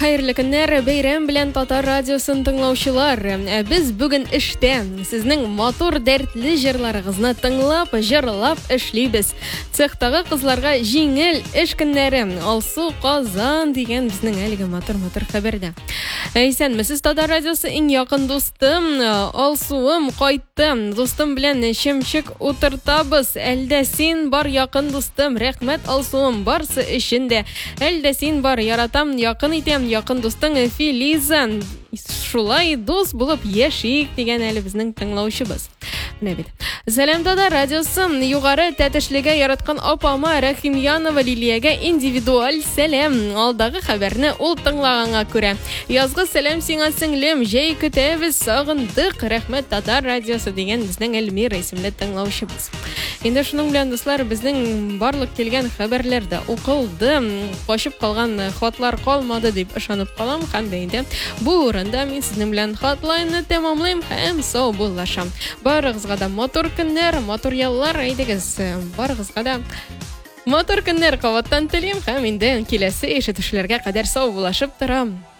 Xayrlı günler, beyram bilen Tatar radioсын тыңлаучылар. Biz bugün işten sizning motor dərtli җырларыгызны тыңлап, җырлап эшлибез. Цехтагы кызларга җиңел эш көннәре, алсу казан дигән безнең әлеге мотор хәбәрдә. Әйсәнмесез, Таtar радиосы иң якын дустым, алсуым кайтты. Дустым белән чемчек утыртабыз. Әлдә син бар якын дустым, рәхмәт алсуым, барсы өчен. Әлдә син бар, яратам, якын итәм, якын дустың Филиза. Шулай дус булып яшик дигән әле безнең тыңлаучыбыз. Менә бит. Сәлам Таtar радиосы, югары тәтешлегә яраткан апама Рахимянова Лилиягә индивидуаль сәлам. Алдагы хәбәрне ул тыңлаганга күрә. Язгы сәлам сиңа сеңлем, җәй көтәбез, сагындык. Рәхмәт Tatar радиосы дигән безнең Эльмира исемле тыңлаучыбыз. Инде шуның белән дуслар, безнең барлык килгән хәбәрләрдә укылды. Качып калган хатлар калмады дип ышанып калам. Һәм дә инде бу урында мин сезнең белән хатлайны тәмамлыйм һәм сау булашам. Барыгызга да мотор көннәр, мотор яллар, әйдәгез, барыгызга да мотор көннәр кабаттан телим һәм инде киләсе ишетүчеләргә кадәр сау булашып торам.